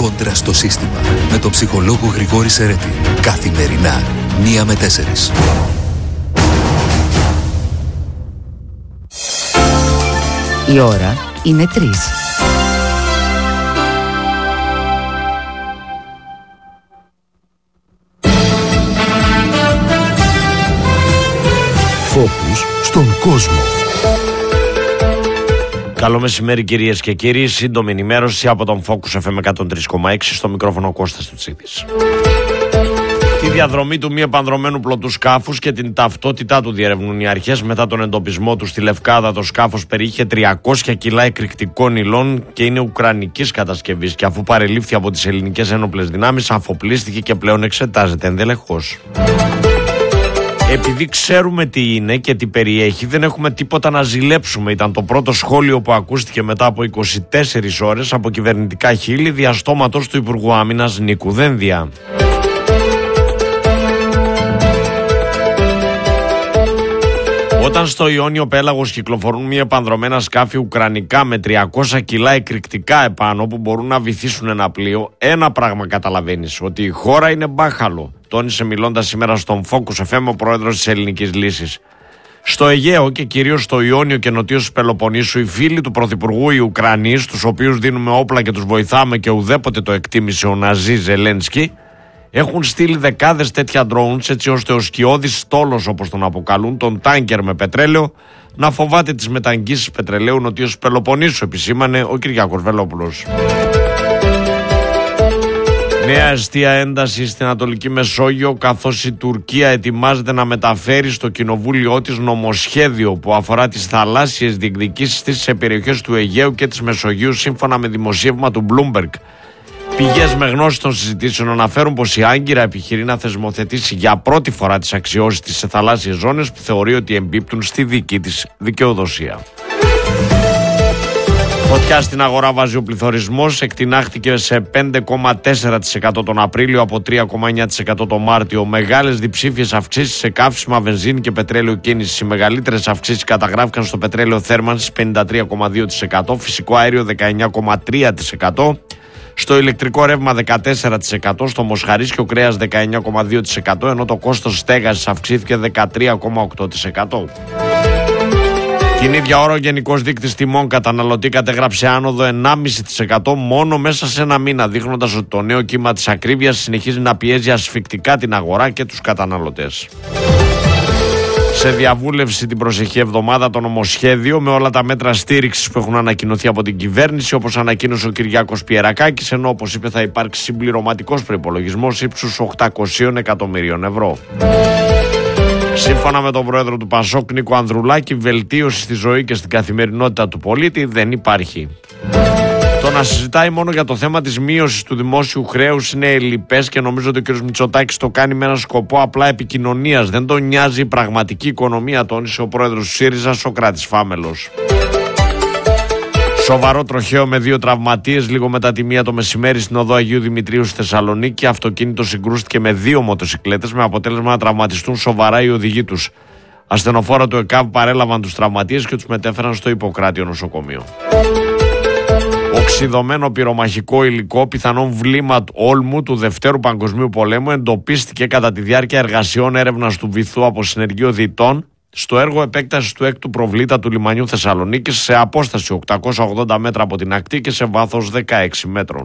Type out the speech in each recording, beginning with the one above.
Κόντρα στο σύστημα. Με τον ψυχολόγο Γρηγόρη Σερέτη. Καθημερινά, 1 με 4. Η ώρα είναι 3. Φόκους στον κόσμο. Καλό μεσημέρι κυρίες και κύριοι. Σύντομη ενημέρωση από τον Focus FM 103,6. Στο μικρόφωνο Κώστας Τουτσίδης. Τη διαδρομή του μη επανδρωμένου πλωτού σκάφους και την ταυτότητά του διερευνούν οι αρχές. Μετά τον εντοπισμό του στη Λευκάδα, το σκάφος περιείχε 300 κιλά εκρηκτικών υλών και είναι ουκρανικής κατασκευής. Και αφού παρελήφθη από τις ελληνικές ένοπλες δυνάμεις, αφοπλίστηκε και πλέον εξετάζεται ενδελεχώς. Επειδή ξέρουμε τι είναι και τι περιέχει, δεν έχουμε τίποτα να ζηλέψουμε. Ήταν το πρώτο σχόλιο που ακούστηκε μετά από 24 ώρες από κυβερνητικά χείλη διαστόματος του Υπουργού Άμυνας Νίκου Δένδια. Όταν στο Ιόνιο πέλαγος κυκλοφορούν μη επανδρωμένα σκάφη ουκρανικά με 300 κιλά εκρηκτικά επάνω που μπορούν να βυθίσουν ένα πλοίο, ένα πράγμα καταλαβαίνεις, ότι η χώρα είναι μπάχαλο, τόνισε μιλώντας σήμερα στον Focus FM ο πρόεδρος της Ελληνικής Λύσης. Στο Αιγαίο και κυρίως στο Ιόνιο και νοτίως Πελοποννήσου, οι φίλοι του Πρωθυπουργού οι Ουκρανοί, στους οποίους δίνουμε όπλα και τους βοηθάμε και ουδέποτε το εκτίμησε ο Ναζί Ζελένσκι, έχουν στείλει δεκάδες τέτοια drones έτσι ώστε ο σκιώδης στόλος, όπως τον αποκαλούν, τον τάνκερ με πετρέλαιο, να φοβάται τις μεταγγίσεις πετρελαίου νοτίως Πελοποννήσου, επισήμανε ο Κυριάκος Βελόπουλος. Νέα εστία ένταση στην Ανατολική Μεσόγειο, καθώς η Τουρκία ετοιμάζεται να μεταφέρει στο κοινοβούλιο της νομοσχέδιο που αφορά τις θαλάσσιες διεκδικήσεις της σε περιοχές του Αιγαίου και της Μεσογείου, σύμφωνα με δημοσίευμα του Bloomberg. Πηγές με γνώση των συζητήσεων αναφέρουν πως η Άγκυρα επιχειρεί να θεσμοθετήσει για πρώτη φορά τις αξιώσεις της σε θαλάσσιες ζώνες που θεωρεί ότι εμπίπτουν στη δική της δικαιοδοσία. Φωτιά στην αγορά βάζει ο πληθωρισμός, εκτινάχθηκε σε 5,4% τον Απρίλιο από 3,9% τον Μάρτιο. Μεγάλες διψήφιες αυξήσεις σε καύσιμα, βενζίνη και πετρέλαιο κίνησης. Οι μεγαλύτερες αυξήσεις καταγράφηκαν στο πετρέλαιο θέρμανσης 53,2%, φυσικό αέριο 19,3%. Στο ηλεκτρικό ρεύμα 14%, στο μοσχαρίσιο κρέας 19,2%, ενώ το κόστος στέγασης αυξήθηκε 13,8%. Την ίδια ώρα ο Γενικός Δείκτης Τιμών Καταναλωτή κατέγραψε άνοδο 1,5% μόνο μέσα σε ένα μήνα, δείχνοντας ότι το νέο κύμα της ακρίβειας συνεχίζει να πιέζει ασφυκτικά την αγορά και τους καταναλωτές. Σε διαβούλευση την προσεχή εβδομάδα το νομοσχέδιο με όλα τα μέτρα στήριξης που έχουν ανακοινωθεί από την κυβέρνηση, όπως ανακοίνωσε ο Κυριάκος Πιερακάκης, ενώ όπως είπε θα υπάρξει συμπληρωματικός προϋπολογισμός ύψους 800 εκατομμυρίων ευρώ. Σύμφωνα με τον πρόεδρο του Πασόκ Νίκο Ανδρουλάκη, βελτίωση στη ζωή και στην καθημερινότητα του πολίτη δεν υπάρχει. Το να συζητάει μόνο για το θέμα της μείωσης του δημόσιου χρέους είναι ελλειπές και νομίζω ότι ο κ. Μητσοτάκης το κάνει με ένα σκοπό απλά επικοινωνίας. Δεν τον νοιάζει η πραγματική οικονομία, τόνισε ο πρόεδρος του ΣΥΡΙΖΑ Σωκράτης Φάμελος. Σοβαρό τροχαίο με 2 τραυματίες λίγο μετά τη 1 το μεσημέρι στην οδό Αγίου Δημητρίου στη Θεσσαλονίκη. Αυτοκίνητο συγκρούστηκε με 2 μοτοσικλέτες με αποτέλεσμα να τραυματιστούν σοβαρά οι οδηγοί τους. Ασθενοφόρα του ΕΚΑΒ παρέλαβαν τους τραυματίες και τους μετέφεραν στο Ιπποκράτιο νοσοκομείο. Οξυδωμένο πυρομαχικό υλικό, πιθανόν βλήμα όλμου του Δευτέρου Παγκοσμίου Πολέμου, εντοπίστηκε κατά τη διάρκεια εργασιών έρευνας του βυθού από συνεργείο Διτών στο έργο επέκτασης του 6ου προβλήτα του λιμανιού Θεσσαλονίκης σε απόσταση 880 μέτρα από την ακτή και σε βάθος 16 μέτρων.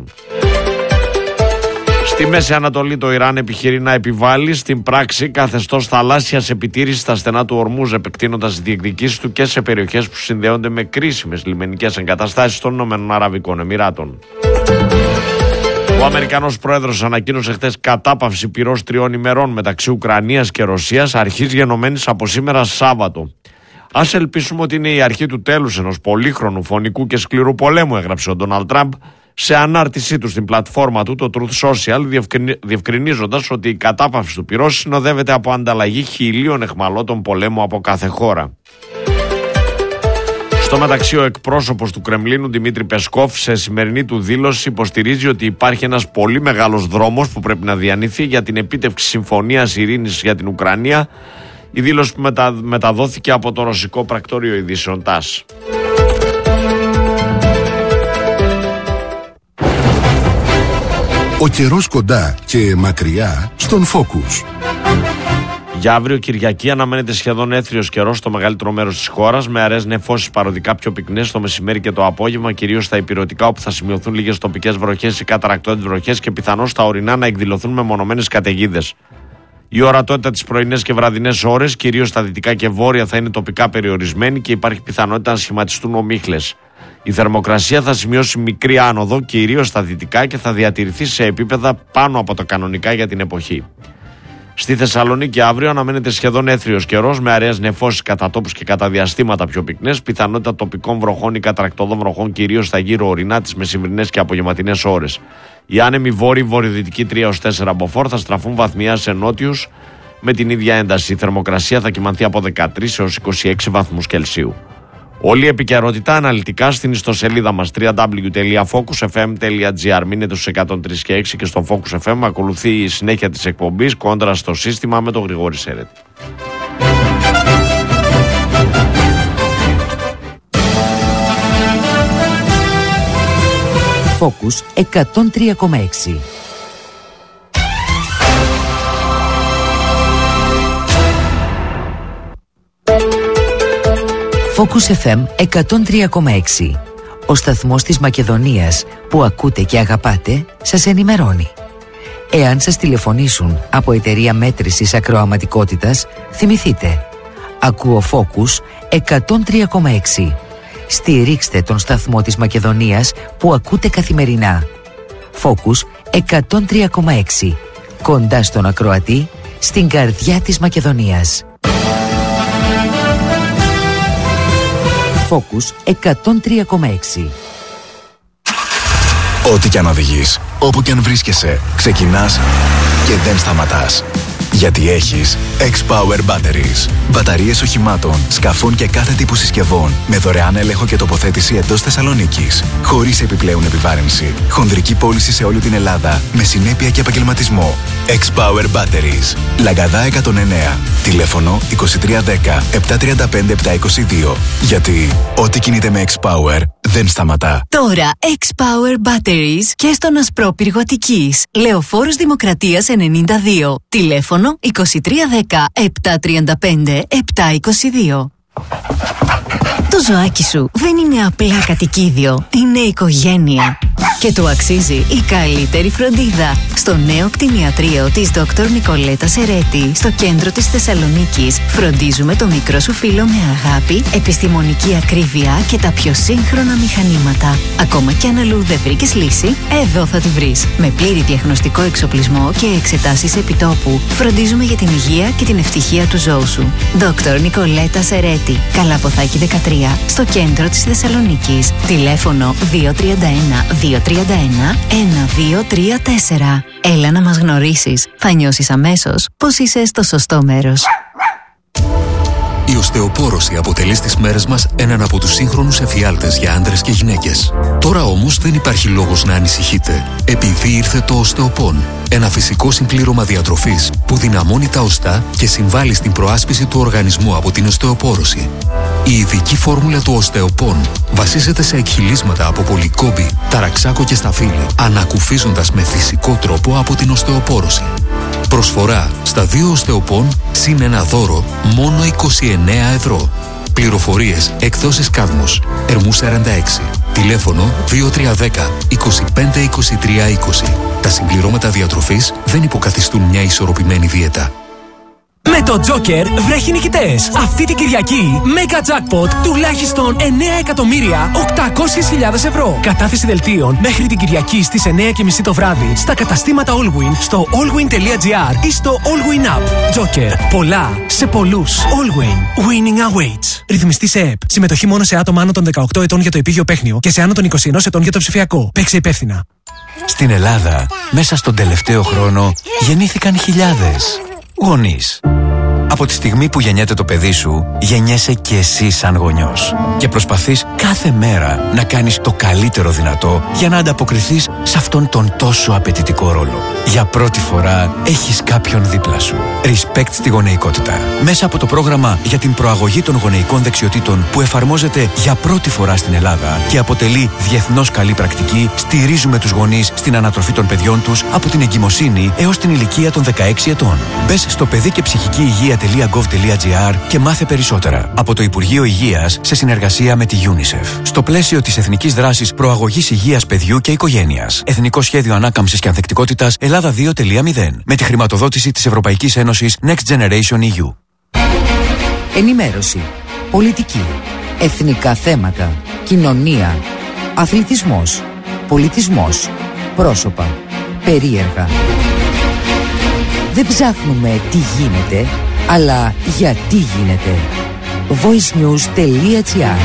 Στη Μέση Ανατολή το Ιράν επιχειρεί να επιβάλλει στην πράξη καθεστώς θαλάσσιας επιτήρησης στα στενά του Ορμούζ, επεκτείνοντας τις διεκδικήσεις του και σε περιοχές που συνδέονται με κρίσιμες λιμενικές εγκαταστάσεις των ΗΠΑ. Ο Αμερικανός πρόεδρος ανακοίνωσε χθες κατάπαυση πυρός 3 ημερών μεταξύ Ουκρανίας και Ρωσίας, αρχής γενομένης από σήμερα Σάββατο. Ας ελπίσουμε ότι είναι η αρχή του τέλους ενός πολύχρονου, φωνικού και σκληρού πολέμου, έγραψε ο Ντόναλντ Τραμπ σε ανάρτησή του στην πλατφόρμα του, το Truth Social, διευκρινίζοντας ότι η κατάπαυση του πυρός συνοδεύεται από ανταλλαγή 1.000 αιχμαλώτων πολέμου από κάθε χώρα. Στο μεταξύ, ο εκπρόσωπος του Κρεμλίνου Δημήτρη Πεσκόφ σε σημερινή του δήλωση υποστηρίζει ότι υπάρχει ένας πολύ μεγάλος δρόμος που πρέπει να διανυθεί για την επίτευξη συμφωνίας ειρήνης για την Ουκρανία. Η δήλωση που μεταδόθηκε από το ρωσικό πρακτόριο ειδήσεων ΤΑΣ. Ο καιρός κοντά και μακριά στον Focus. Για αύριο Κυριακή αναμένεται σχεδόν έθριος καιρός στο μεγαλύτερο μέρος της χώρας, με αραιές νεφώσεις παροδικά πιο πυκνές το μεσημέρι και το απόγευμα, κυρίως στα ηπειρωτικά, όπου θα σημειωθούν λίγες τοπικές βροχές ή καταρρακτώδεις βροχές και πιθανώς στα ορεινά να εκδηλωθούν μεμονωμένες καταιγίδες. Η ορατότητα τις πρωινές και βραδινές ώρες, κυρίως στα δυτικά και βόρεια, θα είναι τοπικά περιορισμένη και υπάρχει πιθανότητα να σχηματιστούν ομίχλες. Η θερμοκρασία θα σημειώσει μικρή άνοδο, κυρίως στα δυτικά, και θα διατηρηθεί σε επίπεδα πάνω από τα κανονικά για την εποχή. Στη Θεσσαλονίκη αύριο αναμένεται σχεδόν έθριος καιρός, με αραιές νεφώσεις κατά τόπους και κατά διαστήματα πιο πυκνές, πιθανότητα τοπικών βροχών ή καταρρακτωδών βροχών, κυρίως στα γύρω ορεινά τις μεσημβρινές και απογευματινές ώρες. Οι άνεμοι βόρειοι-βορειοδυτικοί 3-4 μποφόρ θα στραφούν βαθμιά σε νότιους με την ίδια ένταση. Η θερμοκρασία θα κυμανθεί από 13 έως 26 βαθμούς Κελσίου. Όλη η επικαιρότητα αναλυτικά στην ιστοσελίδα μας www.focusfm.gr. Μείνετε στους 103 και 6 και στο Focus FM. Ακολουθεί η συνέχεια της εκπομπής Κόντρα στο σύστημα με τον Γρηγόρη Σερέτη. Focus 103,6. Focus FM 103,6. Ο σταθμός της Μακεδονίας που ακούτε και αγαπάτε σας ενημερώνει. Εάν σας τηλεφωνήσουν από εταιρεία μέτρησης ακροαματικότητας, θυμηθείτε. Ακούω Focus 103,6. Στηρίξτε τον σταθμό της Μακεδονίας που ακούτε καθημερινά. Focus 103,6. Κοντά στον ακροατή, στην καρδιά της Μακεδονίας. Focus 103,6. Ό,τι κι αν οδηγείς, όπου κι αν βρίσκεσαι, ξεκινάς και δεν σταματάς. Γιατί έχεις X-Power Batteries. Μπαταρίες οχημάτων, σκαφών και κάθε τύπου συσκευών με δωρεάν έλεγχο και τοποθέτηση εντός Θεσσαλονίκης. Χωρίς επιπλέον επιβάρυνση. Χονδρική πώληση σε όλη την Ελλάδα με συνέπεια και επαγγελματισμό. X-Power Batteries. Λαγκαδά 109. Τηλέφωνο 2310 735 722. Γιατί ό,τι κινείται με X-Power δεν σταματά. Τώρα X-Power Batteries και στον Ασπρόπυργο Αττικής. Λεωφόρος Δημοκρατίας 92. Τηλέφωνο 2310 735 722. Το ζωάκι σου δεν είναι απλά κατοικίδιο, είναι οικογένεια. Και του αξίζει η καλύτερη φροντίδα. Στο νέο κτηνιατρίο της Dr. Νικολέτα Σερέτη, στο κέντρο της Θεσσαλονίκης, φροντίζουμε το μικρό σου φίλο με αγάπη, επιστημονική ακρίβεια και τα πιο σύγχρονα μηχανήματα. Ακόμα κι αν αλλού δεν βρήκες λύση, εδώ θα τη βρεις. Με πλήρη διαγνωστικό εξοπλισμό και εξετάσεις επιτόπου, φροντίζουμε για την υγεία και την ευτυχία του ζώου σου. Dr. Νικολέτα Σερέτη, Καλαποθάκη 13, στο κέντρο της Θεσσαλονίκης. Τηλέφωνο 231 231 1234. Έλα να μας γνωρίσεις. Θα νιώσεις αμέσως πως είσαι στο σωστό μέρος. Η οστεοπόρωση αποτελεί στις μέρες μας έναν από τους σύγχρονους εφιάλτες για άντρες και γυναίκες. Τώρα όμως δεν υπάρχει λόγος να ανησυχείτε, επειδή ήρθε το οστεοπόν. Ένα φυσικό συμπλήρωμα διατροφής που δυναμώνει τα οστά και συμβάλλει στην προάσπιση του οργανισμού από την οστεοπόρωση. Η ειδική φόρμουλα του οστεοπόν βασίζεται σε εκχυλίσματα από πολυκόμπη, ταραξάκο και σταφύλι, ανακουφίζοντας με φυσικό τρόπο από την οστεοπόρωση. Προσφορά στα 2 οστεοπόν συν ένα δώρο μόνο 29 ευρώ. Πληροφορίες εκδόσεις Κάδμος, Ερμού 46. Τηλέφωνο 2310 25 23 20. Τα συμπληρώματα διατροφής δεν υποκαθιστούν μια ισορροπημένη δίαιτα. Με το Joker βρέχει νικητές. Αυτή την Κυριακή, Mega Jackpot τουλάχιστον 9.800.000 ευρώ. Κατάθεση δελτίων μέχρι την Κυριακή στις 9:30 το βράδυ στα καταστήματα Allwyn, στο allwyn.gr ή στο Allwyn App. Joker. Πολλά σε πολλούς. Allwyn. Winning awaits. Ρυθμιστή σε ΕΠ. Συμμετοχή μόνο σε άτομα άνω των 18 ετών για το επίγειο παίχνιο και σε άνω των 21 ετών για το ψηφιακό. Παίξε υπεύθυνα. Στην Ελλάδα, μέσα στον τελευταίο χρόνο, γεννήθηκαν χιλιάδες γονείς. Από τη στιγμή που γεννιέται το παιδί σου, γεννιέσαι και εσύ σαν γονιός. Και προσπαθείς κάθε μέρα να κάνεις το καλύτερο δυνατό για να ανταποκριθείς σε αυτόν τον τόσο απαιτητικό ρόλο. Για πρώτη φορά έχεις κάποιον δίπλα σου. Respect στη γονεϊκότητα. Μέσα από το πρόγραμμα για την προαγωγή των γονεϊκών δεξιοτήτων που εφαρμόζεται για πρώτη φορά στην Ελλάδα και αποτελεί διεθνώς καλή πρακτική, στηρίζουμε τους γονείς στην ανατροφή των παιδιών τους από την εγκυμοσύνη έως την ηλικία των 16 ετών. Μπες στο παιδικεψυχικηυγεία.gov.gr και μάθε περισσότερα από το Υπουργείο Υγείας σε συνεργασία με τη UNICEF. Στο πλαίσιο της Εθνικής Δράσης Προαγωγής Υγείας Παιδιού και Οικογένειας. Εθνικό Σχέδιο Ανάκαμψης και Ανθεκτικότητας Ελλάδα 2.0. Με τη χρηματοδότηση της Ευρωπαϊκής Ένωσης Next Generation EU. Ενημέρωση, πολιτική, εθνικά θέματα, κοινωνία, αθλητισμός, πολιτισμός, πρόσωπα, περίεργα. Δεν ψάχνουμε τι γίνεται, αλλά γιατί γίνεται. voicenews.gr.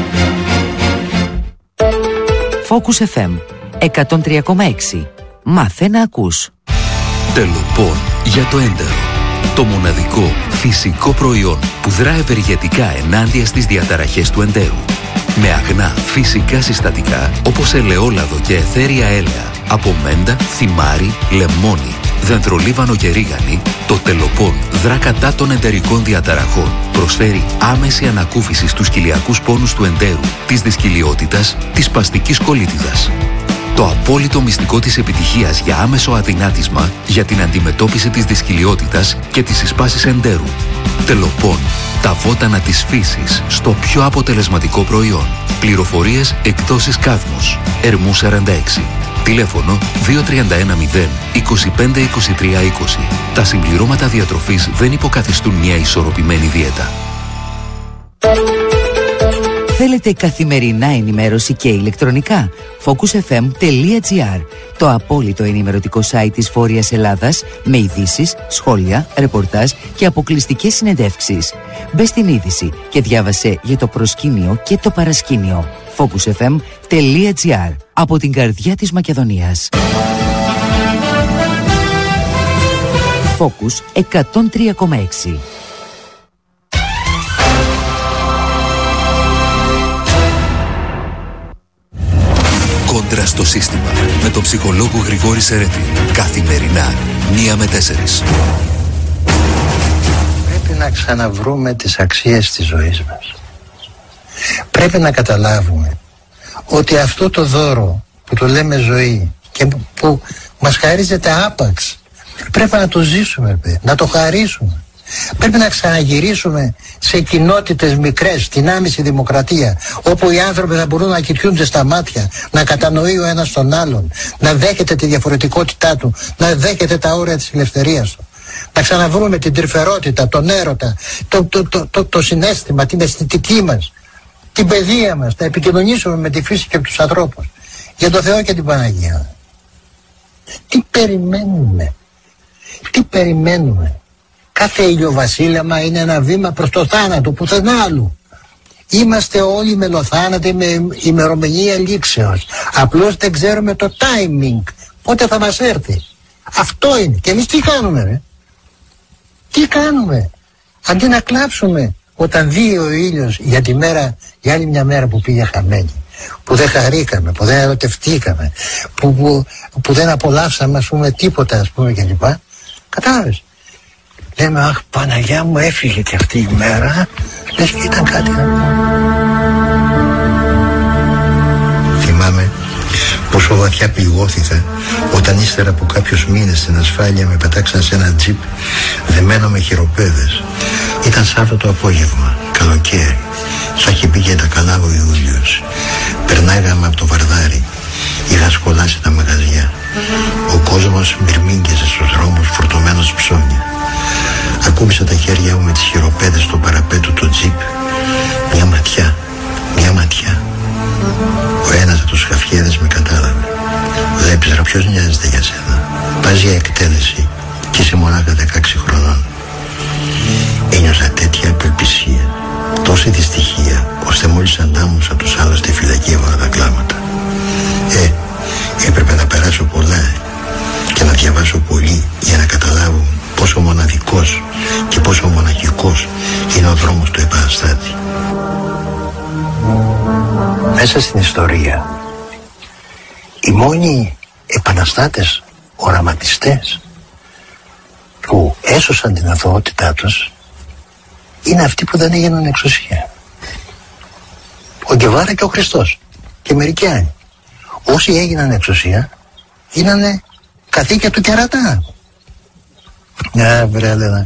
Focus FM 103,6. Μάθε να ακούς. Τελοπών για το έντερο. Το μοναδικό φυσικό προϊόν που δρά ευεργετικά ενάντια στις διαταραχές του εντέρου. Με αγνά φυσικά συστατικά όπως ελαιόλαδο και αιθέρια έλαια από μέντα, θυμάρι, λεμόνι, δεντρολίβανο και ρίγανη, το Τελοπών δρά κατά των εντερικών διαταραχών. Προσφέρει άμεση ανακούφιση στους κοιλιακούς πόνους του εντέρου, της δυσκυλιότητας, της σπαστικής κολίτιδας. Το απόλυτο μυστικό της επιτυχίας για άμεσο αδυνάτισμα για την αντιμετώπιση της δυσκυλιότητας και της συσπάσης εντέρου. Τελοπών. Τα βότανα της φύσης στο πιο αποτελεσματικό προϊόν. Πληροφορίες εκδόσεις Κάδμος. Ερμού 46. Τηλέφωνο 2310 25 23 20. Τα συμπληρώματα διατροφής δεν υποκαθιστούν μια ισορροπημένη δίαιτα. Θέλετε καθημερινά ενημέρωση και ηλεκτρονικά? focusfm.gr. Το απόλυτο ενημερωτικό site της Βόρειας Ελλάδας με ειδήσεις, σχόλια, ρεπορτάζ και αποκλειστικές συνεντεύξεις. Μπες στην είδηση και διάβασε για το προσκήνιο και το παρασκήνιο. focusfm.gr. Από την καρδιά της Μακεδονίας. Focus 103,6. Κόντρα στο σύστημα με τον ψυχολόγο Γρηγόρη Σερέτη. Καθημερινά 1 με 4. Πρέπει να ξαναβρούμε τις αξίες της ζωής μας. Πρέπει να καταλάβουμε ότι αυτό το δώρο που το λέμε ζωή και που μας χαρίζεται άπαξ, πρέπει να το ζήσουμε, να το χαρίσουμε. Πρέπει να ξαναγυρίσουμε σε κοινότητες μικρές, στην άμεση δημοκρατία, όπου οι άνθρωποι θα μπορούν να κοιτούνται στα μάτια, να κατανοεί ο ένας τον άλλον, να δέχεται τη διαφορετικότητά του, να δέχεται τα όρια της ελευθερίας του. Να ξαναβρούμε την τρυφερότητα, τον έρωτα, το συναίσθημα, την αισθητική μας, την παιδεία μας, να επικοινωνήσουμε με τη φύση και τους ανθρώπους. Για τον Θεό και την Παναγία. Τι περιμένουμε? Τι περιμένουμε? Κάθε ηλιοβασίλεμα είναι ένα βήμα προς το θάνατο, πουθενά άλλου. Είμαστε όλοι μελοθάνατοι με ημερομηνία λήξεως. Απλώς δεν ξέρουμε το timing, πότε θα μας έρθει. Αυτό είναι. Και εμείς τι κάνουμε, ρε? Τι κάνουμε? Αντί να κλάψουμε όταν δει ο ήλιος για τη μέρα, για άλλη μια μέρα που πήγε χαμένη, που δεν χαρήκαμε, που δεν ερωτευτήκαμε, που δεν απολαύσαμε, ας πούμε, τίποτα, ας πούμε, κλπ. Κατάλαβες? Λέμε, αχ, Παναγιά μου, έφυγε και αυτή η μέρα, λες και ήταν κάτι. Θυμάμαι πόσο βαθιά πληγώθηκα όταν ύστερα από κάποιους μήνες στην ασφάλεια με πετάξαν σε ένα τζιπ δεμένο με χειροπέδες. Ήταν Σάββατο απόγευμα, καλοκαίρι. Θα είχε πει και τα καλά ο Ιούλιος. Περνάγαμε από το Βαρδάρι. Είχα σκολάσει τα μαγαζιά. Ο κόσμος μυρμήγκεζε στους δρόμους φορτωμένος ψώνια. Ακούμπησα τα χέρια μου με τις χειροπέδες στο παραπέτου του τζιπ. Μια ματιά. Ο ένας από τους χαφιέδες με κατάλαβε. Βλέπεις ρε, ποιος νοιάζεται για σένα? Πας για εκτέλεση και είσαι μονάχα 16 χρονών. Ένιωσα τέτοια απελπισία, τόση δυστυχία, ώστε μόλις αντάμωσα τους άλλους στη φυλακή έβαλα τα κλάματα. Έπρεπε να περάσω πολλά και να διαβάσω πολύ για να καταλάβω πόσο μοναδικός και πόσο μοναχικός μέσα στην ιστορία οι μόνοι επαναστάτες, οραματιστές που έσωσαν την αθωότητά τους είναι αυτοί που δεν έγιναν εξουσία. Ο Γκεβάρα και ο Χριστός και μερικοί άλλοι. Όσοι έγιναν εξουσία γίνανε καθήκια του κερατά. Βρε,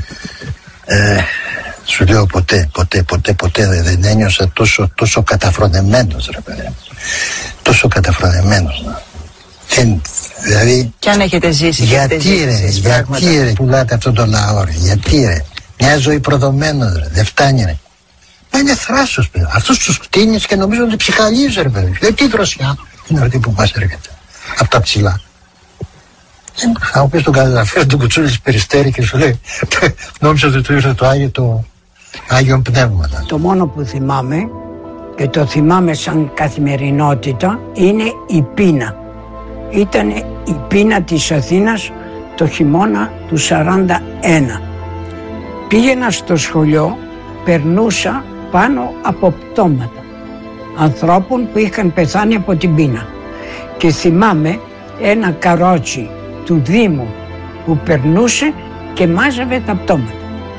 σου λέω ποτέ δεν ένιωσα τόσο καταφρονεμένος, ρε παιδί. Τόσο καταφρονεμένος. Δηλαδή, κι αν έχετε ζήσει, γιατί ρε πουλάτε αυτόν τον λαό, ρε, γιατί ρε, μια ζωή προδομένος, ρε, δεν φτάνει, ρε. Μα είναι θράσος, παιδί. Αυτούς τους κτίνεις και νομίζω ότι ψυχαλίζει, ρε παιδί. Δεν τι δροσιά είναι αυτή που μας έρχεται από τα ψηλά. Θα μου πεις τον καταγραφείο του Κουτσούλης Περιστέρη και σου λέει νόμιζα ότι του ήρθε το Άγιο Πνεύμα. Το μόνο που θυμάμαι και το θυμάμαι σαν καθημερινότητα είναι η πείνα. Ήταν η πείνα της Αθήνας το χειμώνα του 41. Πήγαινα στο σχολείο, περνούσα πάνω από πτώματα ανθρώπων που είχαν πεθάνει από την πείνα και θυμάμαι ένα καρότσι του Δήμου που περνούσε και μάζευε τα πτώματα.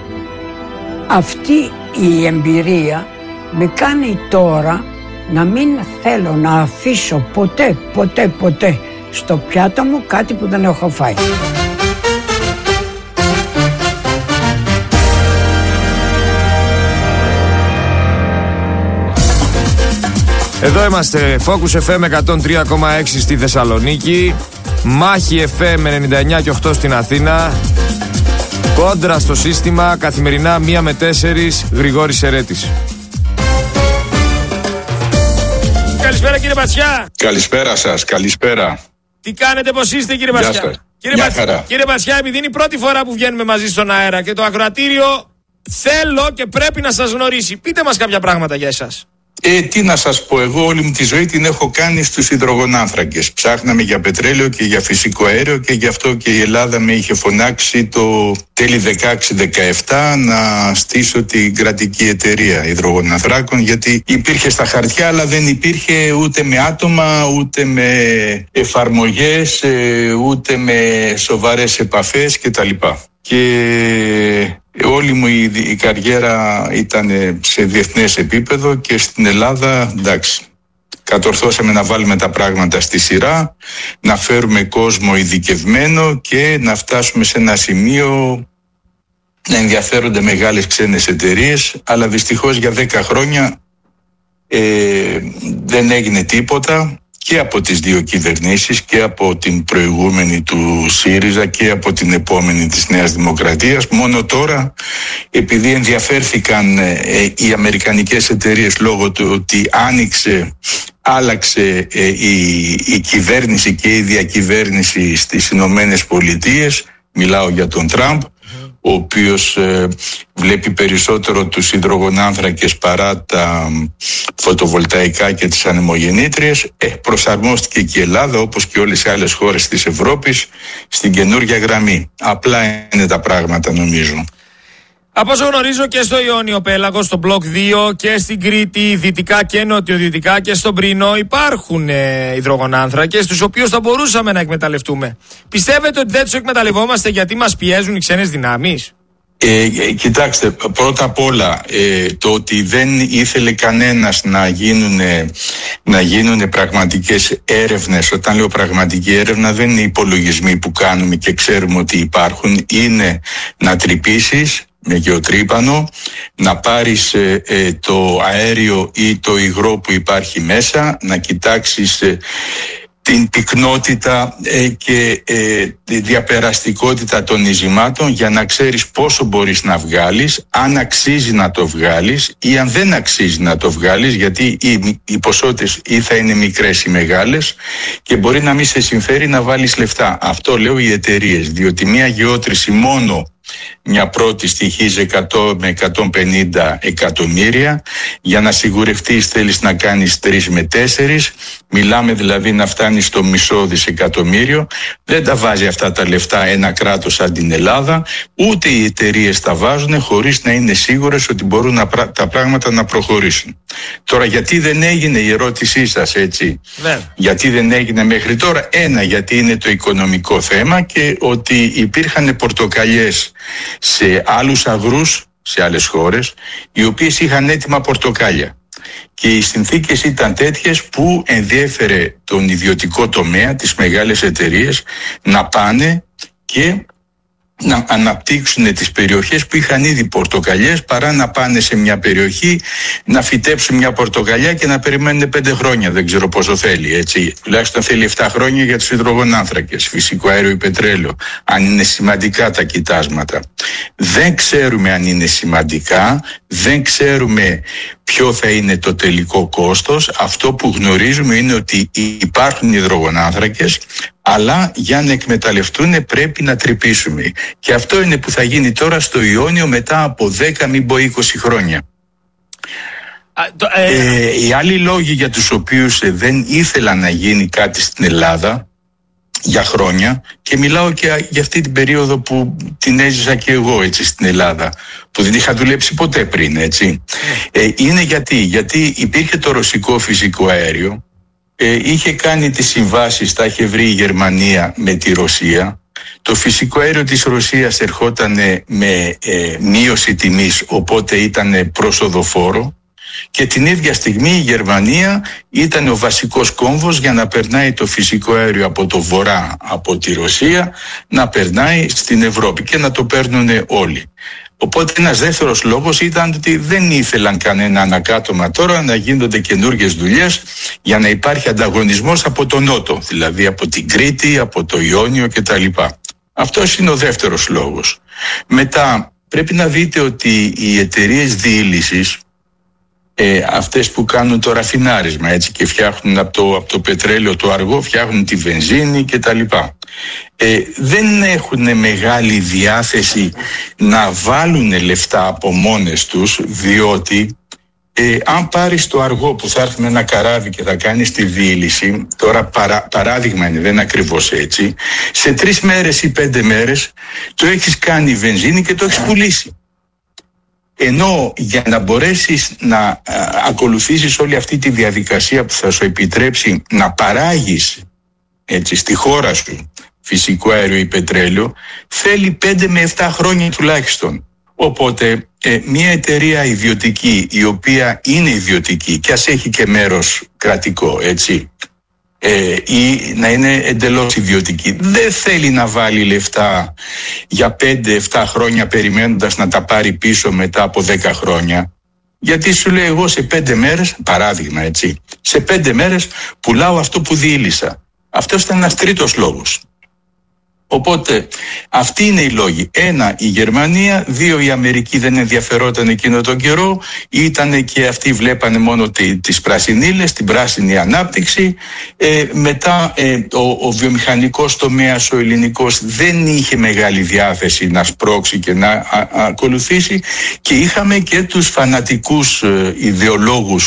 Αυτή η εμπειρία με κάνει τώρα να μην θέλω να αφήσω ποτέ στο πιάτο μου κάτι που δεν έχω φάει. Εδώ είμαστε, Focus FM 103,6 στη Θεσσαλονίκη, Μάχη FM 99 και 8 στην Αθήνα, Κόντρα στο σύστημα, καθημερινά 1 με 4, Γρηγόρης Σερέτης. Καλησπέρα κύριε Μπατσιά. Καλησπέρα σας, καλησπέρα. Τι κάνετε, πώς είστε κύριε Μπατσιά? Κύριε Μπατσιά, επειδή είναι η πρώτη φορά που βγαίνουμε μαζί στον αέρα και το ακροατήριο θέλω και πρέπει να σας γνωρίσει, πείτε μας κάποια πράγματα για εσάς. Τι να σας πω, εγώ όλη μου τη ζωή την έχω κάνει στους υδρογονάνθρακες. Ψάχναμε για πετρέλαιο και για φυσικό αέριο και γι' αυτό και η Ελλάδα με είχε φωνάξει το τέλη 16-17 να στήσω την κρατική εταιρεία υδρογονανθράκων, γιατί υπήρχε στα χαρτιά αλλά δεν υπήρχε ούτε με άτομα, ούτε με εφαρμογές, ούτε με σοβαρές επαφές κτλ. Και όλη μου η καριέρα ήταν σε διεθνές επίπεδο και στην Ελλάδα, εντάξει, κατορθώσαμε να βάλουμε τα πράγματα στη σειρά, να φέρουμε κόσμο ειδικευμένο και να φτάσουμε σε ένα σημείο να ενδιαφέρονται μεγάλες ξένες εταιρείες, αλλά δυστυχώς για 10 χρόνια δεν έγινε τίποτα. Και από τις δύο κυβερνήσεις, και από την προηγούμενη του ΣΥΡΙΖΑ και από την επόμενη της Νέας Δημοκρατίας. Μόνο τώρα, επειδή ενδιαφέρθηκαν οι αμερικανικές εταιρείες λόγω του ότι άλλαξε η κυβέρνηση και η διακυβέρνηση στις Ηνωμένες Πολιτείες, μιλάω για τον Τραμπ, ο οποίος βλέπει περισσότερο τους υδρογονάνθρακες παρά τα φωτοβολταϊκά και τις ανεμογεννήτριες, προσαρμόστηκε και η Ελλάδα, όπως και όλες οι άλλες χώρες της Ευρώπης, στην καινούργια γραμμή. Απλά είναι τα πράγματα, νομίζω. Από όσο γνωρίζω και στο Ιόνιο Πέλαγο, στο Μπλοκ 2 και στην Κρήτη, δυτικά και νοτιοδυτικά και στον Πρινό υπάρχουν υδρογονάνθρακες, τους οποίους θα μπορούσαμε να εκμεταλλευτούμε. Πιστεύετε ότι δεν τους εκμεταλλευόμαστε γιατί μας πιέζουν οι ξένες δυνάμεις? Κοιτάξτε, πρώτα απ' όλα το ότι δεν ήθελε κανένας να γίνουν πραγματικές έρευνες. Όταν λέω πραγματική έρευνα δεν είναι υπολογισμοί που κάνουμε και ξέρουμε ότι υπάρχουν, είναι να τρυπήσεις με γεωτρύπανο, να πάρεις το αέριο ή το υγρό που υπάρχει μέσα, να κοιτάξεις την πυκνότητα και τη διαπεραστικότητα των ειζημάτων για να ξέρεις πόσο μπορείς να βγάλεις, αν αξίζει να το βγάλεις ή αν δεν αξίζει να το βγάλεις, γιατί οι ποσότητες ή θα είναι μικρές ή μεγάλες και μπορεί να μην σε συμφέρει να βάλεις λεφτά. Αυτό λέω οι εταιρείες, διότι μια γεώτρηση μόνο μια πρώτη στοιχίζει 100 με 150 εκατομμύρια. Για να σιγουρευτείς θέλεις να κάνεις 3 με 4. Μιλάμε δηλαδή να φτάνεις στο μισό δισεκατομμύριο. Δεν τα βάζει αυτά τα λεφτά ένα κράτος σαν την Ελλάδα, ούτε οι εταιρείες τα βάζουν χωρίς να είναι σίγουρες ότι μπορούν τα πράγματα να προχωρήσουν. Τώρα γιατί δεν έγινε η ερώτησή σας, έτσι? Γιατί δεν έγινε μέχρι τώρα? Γιατί είναι το οικονομικό θέμα και ότι υπήρχαν πορτοκαλιές σε άλλους αγρούς, σε άλλες χώρες, οι οποίες είχαν έτοιμα πορτοκάλια. Και οι συνθήκες ήταν τέτοιες που ενδιέφερε τον ιδιωτικό τομέα, τις μεγάλες εταιρείες, να πάνε και να αναπτύξουν τις περιοχές που είχαν ήδη πορτοκαλιές, παρά να πάνε σε μια περιοχή να φυτέψουν μια πορτοκαλιά και να περιμένουν 5 χρόνια. Δεν ξέρω πόσο θέλει, έτσι. Τουλάχιστον θέλει 7 χρόνια για τους υδρογονάνθρακες, φυσικό αέριο ή πετρέλαιο, αν είναι σημαντικά τα κοιτάσματα. Δεν ξέρουμε αν είναι σημαντικά, δεν ξέρουμε ποιο θα είναι το τελικό κόστος. Αυτό που γνωρίζουμε είναι ότι υπάρχουν υδρογονάνθρακες, αλλά για να εκμεταλλευτούν πρέπει να τρυπήσουμε. Και αυτό είναι που θα γίνει τώρα στο Ιόνιο μετά από 10 μην πω 20 χρόνια. Οι άλλοι λόγοι για τους οποίους δεν ήθελαν να γίνει κάτι στην Ελλάδα για χρόνια, και μιλάω και για αυτή την περίοδο που την έζησα και εγώ, έτσι, στην Ελλάδα, που δεν είχα δουλέψει ποτέ πριν, έτσι. Είναι γιατί υπήρχε το ρωσικό φυσικό αέριο, είχε κάνει τις συμβάσεις, τα είχε βρει η Γερμανία με τη Ρωσία. Το φυσικό αέριο της Ρωσίας ερχόταν με μείωση τιμής, οπότε ήταν προσοδοφόρο. Και την ίδια στιγμή η Γερμανία ήταν ο βασικός κόμβος για να περνάει το φυσικό αέριο από το βορρά, από τη Ρωσία, να περνάει στην Ευρώπη και να το παίρνουν όλοι. Οπότε ένας δεύτερος λόγος ήταν ότι δεν ήθελαν κανένα ανακάτωμα τώρα να γίνονται καινούργιες δουλειές για να υπάρχει ανταγωνισμός από τον Νότο, δηλαδή από την Κρήτη, από το Ιόνιο κτλ. Αυτός είναι ο δεύτερος λόγος. Μετά πρέπει να δείτε ότι οι εταιρείες διήλυσης, αυτές που κάνουν το ραφινάρισμα, έτσι, και φτιάχνουν από το πετρέλαιο το αργό, φτιάχνουν τη βενζίνη κτλ. Δεν έχουν μεγάλη διάθεση να βάλουν λεφτά από μόνες τους, διότι αν πάρεις το αργό που θα έρθει με ένα καράβι και θα κάνεις τη διήλυση, τώρα παράδειγμα είναι, δεν είναι ακριβώς έτσι, σε 3 μέρες ή 5 μέρες το έχεις κάνει βενζίνη και το έχεις πουλήσει. Ενώ για να μπορέσεις να ακολουθήσεις όλη αυτή τη διαδικασία που θα σου επιτρέψει να παράγεις, έτσι, στη χώρα σου φυσικό αέριο ή πετρέλαιο, θέλει 5 με 7 χρόνια τουλάχιστον. Οπότε μια εταιρεία ιδιωτική, η οποία είναι ιδιωτική και ας έχει και μέρος κρατικό, έτσι, ή να είναι εντελώς ιδιωτική, δεν θέλει να βάλει λεφτά για 5-7 χρόνια περιμένοντας να τα πάρει πίσω μετά από 10 χρόνια. Γιατί σου λέει, εγώ σε 5 μέρες, παράδειγμα, έτσι, σε 5 μέρες πουλάω αυτό που διήλυσα. Αυτός ήταν ένας τρίτος λόγος. Οπότε αυτοί είναι οι λόγοι. 1, η Γερμανία. 2, η Αμερική δεν ενδιαφερόταν εκείνο τον καιρό. Ήτανε και αυτοί βλέπανε μόνο τις πρασινίλες, την πράσινη ανάπτυξη. Μετά ο βιομηχανικός τομέας, ο ελληνικός, δεν είχε μεγάλη διάθεση να σπρώξει και να ακολουθήσει. Και είχαμε και τους φανατικούς ιδεολόγους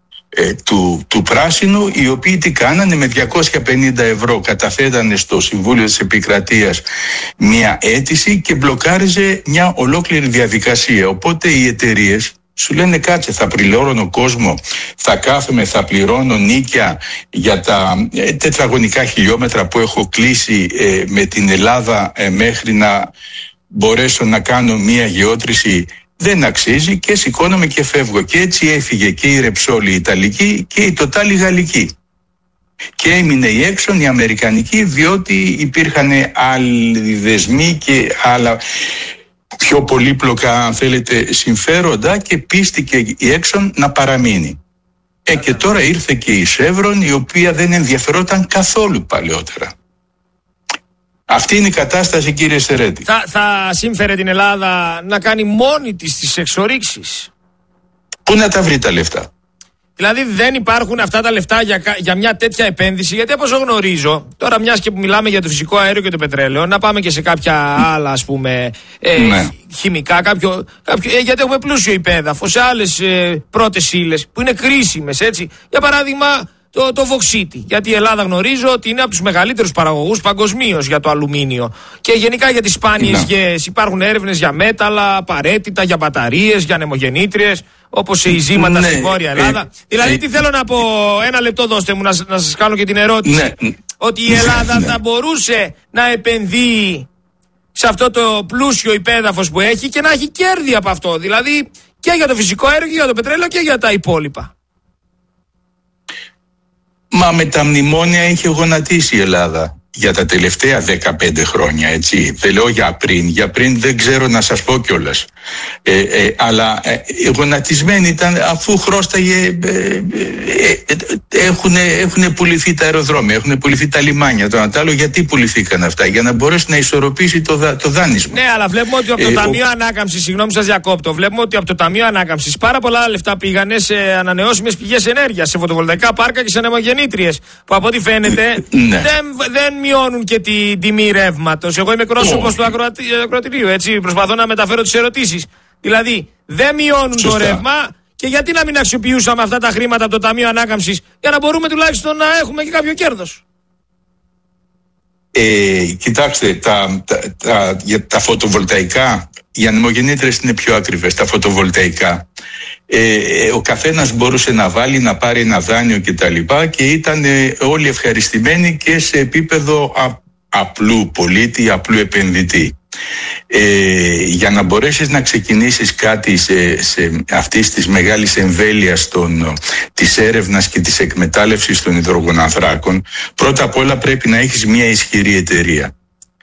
του πράσινου, οι οποίοι τι κάνανε, με 250 ευρώ καταθέτανε στο Συμβούλιο της Επικρατείας μια αίτηση και μπλοκάριζε μια ολόκληρη διαδικασία. Οπότε οι εταιρείες σου λένε, κάτσε, θα πληρώνω κόσμο, θα κάθομαι, θα πληρώνω νίκια για τα τετραγωνικά χιλιόμετρα που έχω κλείσει με την Ελλάδα μέχρι να μπορέσω να κάνω μια γεώτρηση. Δεν αξίζει και σηκώνομαι και φεύγω. Και έτσι έφυγε και η Repsol η Ιταλική και η Total η Γαλλική. Και έμεινε η Exxon η Αμερικανική, διότι υπήρχαν άλλοι δεσμοί και άλλα πιο πολύπλοκα, αν θέλετε, συμφέροντα, και πίστηκε η Exxon να παραμείνει. Και τώρα ήρθε και η Chevron, η οποία δεν ενδιαφερόταν καθόλου παλαιότερα. Αυτή είναι η κατάσταση, κύριε Σερέτη. Θα σύμφερε την Ελλάδα να κάνει μόνη της τις εξορίξεις? Πού να τα βρει τα λεφτά? Δηλαδή δεν υπάρχουν αυτά τα λεφτά για μια τέτοια επένδυση, γιατί όπως γνωρίζω, τώρα μιας και που μιλάμε για το φυσικό αέριο και το πετρέλαιο, να πάμε και σε κάποια άλλα ας πούμε χημικά, γιατί έχουμε πλούσιο υπέδαφο, σε άλλες πρώτες ύλες που είναι κρίσιμες, έτσι. Για παράδειγμα το βοξίτη, γιατί η Ελλάδα γνωρίζω ότι είναι από τους μεγαλύτερους παραγωγούς παγκοσμίως για το αλουμίνιο και γενικά για τις σπάνιες γέες. Υπάρχουν έρευνες για μέταλλα, απαραίτητα για μπαταρίες, για ανεμογεννήτριες, όπως σε ειζήματα στη Βόρεια Ελλάδα. Δηλαδή τι θέλω να πω, ένα λεπτό δώστε μου να σας κάνω και την ερώτηση, ότι η Ελλάδα θα μπορούσε να επενδύει σε αυτό το πλούσιο υπέδαφος που έχει και να έχει κέρδη από αυτό, δηλαδή και για το φυσικό αέριο και για το πετρέλαιο και για τα υπόλοιπα. Μα με τα μνημόνια είχε γονατίσει η Ελλάδα για τα τελευταία 15 χρόνια, έτσι. Δεν λέω για πριν δεν ξέρω να σας πω κιόλας. Αλλά γονατισμένοι ήταν αφού χρώσταγε, έχουν πουληθεί τα αεροδρόμια, έχουν πουληθεί τα λιμάνια, το Ανατάλο. Γιατί πουληθήκαν αυτά? Για να μπορέσει να ισορροπήσει το δάνεισμα. Ναι, αλλά βλέπουμε ότι από το Ταμείο Ανάκαμψης, συγγνώμη σας διακόπτω, βλέπουμε ότι από το Ταμείο Ανάκαμψης πάρα πολλά λεφτά πήγανε σε ανανεώσιμες πηγές ενέργειας, σε φωτοβολταϊκά πάρκα και σε ανεμογεννήτριες, που από ό,τι φαίνεται δεν μειώνουν και την τιμή ρεύματος. Εγώ είμαι εκπρόσωπος του ακροατηρίου, έτσι, προσπαθώ να μεταφέρω τις ερωτήσεις. Δηλαδή, δεν μειώνουν το ρεύμα και γιατί να μην αξιοποιούσαμε αυτά τα χρήματα από το Ταμείο Ανάκαμψης για να μπορούμε τουλάχιστον να έχουμε και κάποιο κέρδος? Κοιτάξτε, τα φωτοβολταϊκά, οι ανεμογεννήτριες είναι πιο ακριβές. Τα φωτοβολταϊκά, ο καθένας μπορούσε να βάλει, να πάρει ένα δάνειο κτλ. Και ήταν όλοι ευχαριστημένοι και σε επίπεδο απλού πολίτη, απλού επενδυτή. Για να μπορέσεις να ξεκινήσεις κάτι σε αυτής της μεγάλης εμβέλειας της έρευνας και της εκμετάλλευσης των υδρογονανθράκων, πρώτα απ' όλα πρέπει να έχεις μια ισχυρή εταιρεία.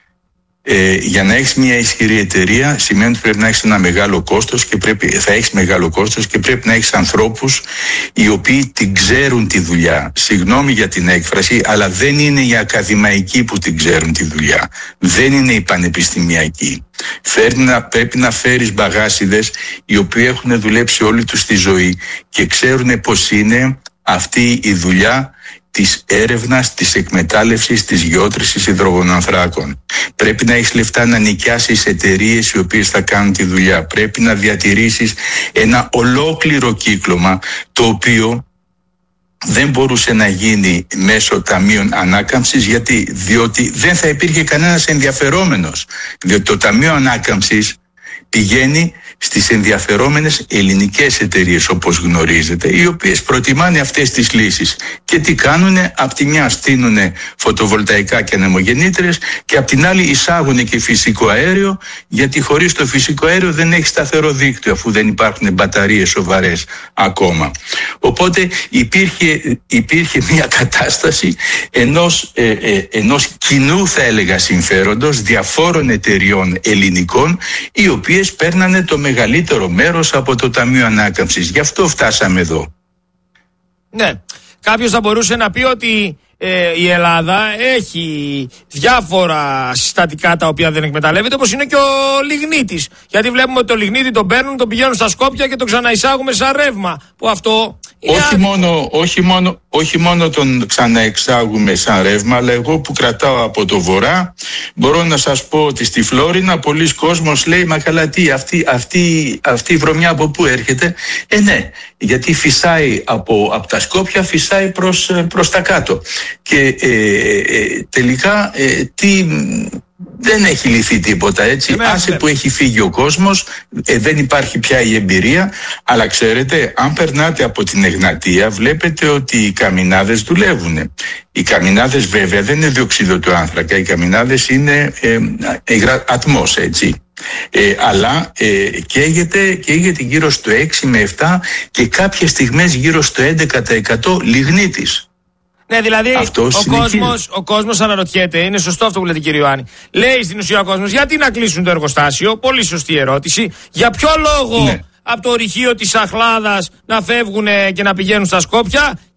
Για να έχεις μια ισχυρή εταιρεία σημαίνει ότι πρέπει να έχεις ένα μεγάλο κόστος και θα έχεις μεγάλο κόστος και πρέπει να έχεις ανθρώπους οι οποίοι την ξέρουν τη δουλειά. Συγγνώμη για την έκφραση, αλλά δεν είναι οι ακαδημαϊκοί που την ξέρουν τη δουλειά. Δεν είναι οι πανεπιστημιακοί. Πρέπει να φέρεις μπαγάσιδες οι οποίοι έχουν δουλέψει όλη τους τη ζωή και ξέρουν πως είναι αυτή η δουλειά της έρευνας, της εκμετάλλευσης, της γεώτρησης υδρογονανθράκων. Πρέπει να έχεις λεφτά να νοικιάσεις εταιρείες οι οποίες θα κάνουν τη δουλειά. Πρέπει να διατηρήσεις ένα ολόκληρο κύκλωμα, το οποίο δεν μπορούσε να γίνει μέσω ταμείων ανάκαμψης, διότι δεν θα υπήρχε κανένας ενδιαφερόμενος. Διότι το Ταμείο Ανάκαμψης πηγαίνει στις ενδιαφερόμενες ελληνικές εταιρείες, όπως γνωρίζετε, οι οποίες προτιμάνε αυτές τις λύσεις. Και τι κάνουνε? Απ' τη μια στείνουνε φωτοβολταϊκά και ανεμογεννήτριες και απ' την άλλη εισάγουνε και φυσικό αέριο, γιατί χωρίς το φυσικό αέριο δεν έχει σταθερό δίκτυο, αφού δεν υπάρχουν μπαταρίες σοβαρές ακόμα. Οπότε υπήρχε μια κατάσταση ενός κοινού, θα έλεγα, συμφέροντος διαφόρων εταιριών ελληνικών, οι οποίες παίρνανε το μεγαλύτερο μέρος από το Ταμείο Ανάκαμψης. Γι' αυτό φτάσαμε εδώ. Ναι, κάποιος θα μπορούσε να πει ότι η Ελλάδα έχει διάφορα συστατικά τα οποία δεν εκμεταλλεύεται, όπως είναι και ο λιγνίτης. Γιατί βλέπουμε ότι το λιγνίτη τον παίρνουν, τον πηγαίνουν στα Σκόπια και τον ξαναεισάγουμε σαν ρεύμα. Που αυτό όχι μόνο τον ξαναεξάγουμε σαν ρεύμα, αλλά εγώ που κρατάω από το βορρά, μπορώ να σας πω ότι στη Φλόρινα πολλοί κόσμος λέει, μα καλά τι, αυτή η βρωμιά από πού έρχεται? Ναι, γιατί φυσάει από τα Σκόπια, φυσάει προς τα κάτω. Και τελικά δεν έχει λυθεί τίποτα, έτσι. Άσε που έχει φύγει ο κόσμος, δεν υπάρχει πια η εμπειρία. Αλλά ξέρετε, αν περνάτε από την Εγνατία, βλέπετε ότι οι καμινάδες δουλεύουν. Οι καμινάδες βέβαια δεν είναι διοξείδιο του άνθρακα, οι καμινάδες είναι ατμός, έτσι. Αλλά καίγεται γύρω στο 6 με 7 και κάποιες στιγμές γύρω στο 11% λιγνίτης. Ναι, δηλαδή ο κόσμος αναρωτιέται, είναι σωστό αυτό που λέτε κύριε Ιωάννη. Λέει στην ουσία ο κόσμος, γιατί να κλείσουν το εργοστάσιο? Πολύ σωστή ερώτηση. Για ποιο λόγο από το ορυχείο της Αχλάδας να φεύγουν και να πηγαίνουν στα Σκόπια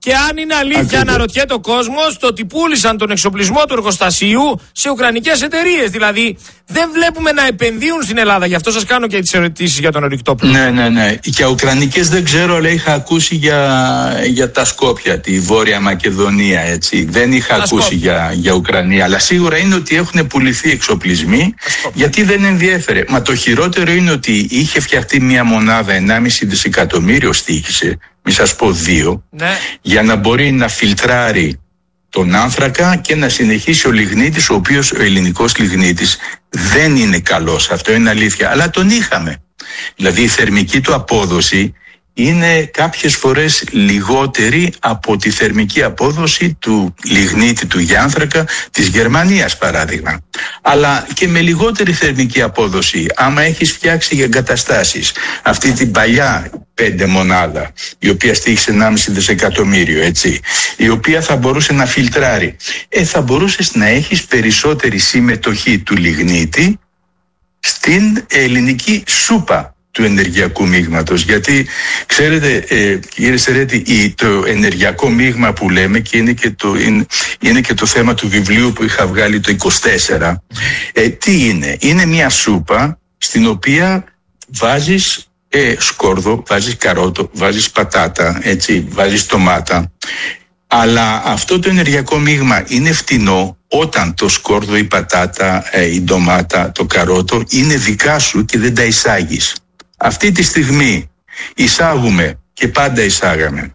Και αν είναι αλήθεια, αναρωτιέται ο κόσμος, το ότι πούλησαν τον εξοπλισμό του εργοστασίου σε ουκρανικές εταιρείες. Δηλαδή, δεν βλέπουμε να επενδύουν στην Ελλάδα. Γι' αυτό σας κάνω και τις ερωτήσεις για τον ορυκτό πλούτο. Ναι. Για ουκρανικές δεν ξέρω, αλλά είχα ακούσει για τα Σκόπια, τη Βόρεια Μακεδονία, έτσι. Δεν είχα ακούσει για Ουκρανία. Αλλά σίγουρα είναι ότι έχουν πουληθεί εξοπλισμοί, γιατί δεν ενδιέφερε. Μα το χειρότερο είναι ότι είχε φτιαχτεί μια μονάδα 1,5 δισεκατομμύριο στοίχησε, μη σας πω 2, για να μπορεί να φιλτράρει τον άνθρακα και να συνεχίσει ο λιγνίτης, ο οποίος ο ελληνικός λιγνίτης δεν είναι καλός, αυτό είναι αλήθεια, αλλά τον είχαμε. Δηλαδή η θερμική του απόδοση είναι κάποιες φορές λιγότερη από τη θερμική απόδοση του λιγνίτη του γιάνθρακα της Γερμανίας, παράδειγμα. Αλλά και με λιγότερη θερμική απόδοση, άμα έχεις φτιάξει για εγκαταστάσεις αυτή την παλιά 5 μονάδα, η οποία στήχησε 1,5 δισεκατομμύριο, έτσι, η οποία θα μπορούσε να φιλτράρει, θα μπορούσες να έχεις περισσότερη συμμετοχή του λιγνίτη στην ελληνική σούπα του ενεργειακού μείγματος. Γιατί ξέρετε, κύριε Σερέτη, το ενεργειακό μείγμα που λέμε, και είναι και το θέμα του βιβλίου που είχα βγάλει το 24, τι είναι? Είναι μια σούπα στην οποία βάζεις σκόρδο, βάζεις καρότο, βάζεις πατάτα, έτσι, βάζεις ντομάτα. Αλλά αυτό το ενεργειακό μείγμα είναι φτηνό όταν το σκόρδο, η πατάτα, η ντομάτα, το καρότο είναι δικά σου και δεν τα εισάγεις. Αυτή τη στιγμή εισάγουμε και πάντα εισάγαμε